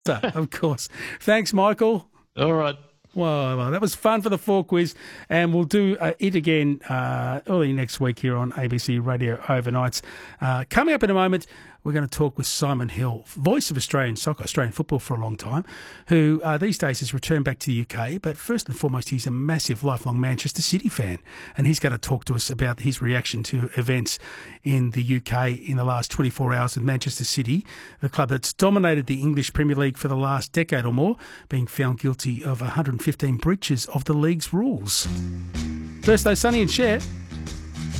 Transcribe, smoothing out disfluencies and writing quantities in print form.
Of course. Thanks, Michael. All right. Well, that was fun for the 4 quiz, and we'll do it again early next week here on ABC Radio Overnights. Coming up in a moment, we're going to talk with Simon Hill, voice of Australian soccer, Australian football for a long time, who these days has returned back to the UK, but first and foremost, he's a massive, lifelong Manchester City fan, and he's going to talk to us about his reaction to events in the UK in the last 24 hours with Manchester City, the club that's dominated the English Premier League for the last decade or more, being found guilty of 115 breaches of the league's rules. First, though, Sonny and Cher.